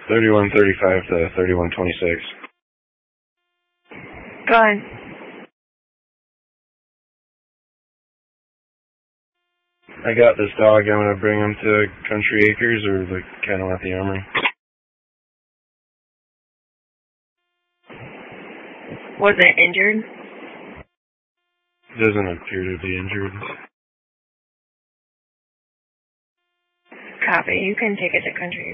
3135 to 3126. Go ahead. I got this dog. I'm going to bring him to Country Acres or the kennel at the Armory. Was it injured? Doesn't appear to be injured. Copy. You can take it to Country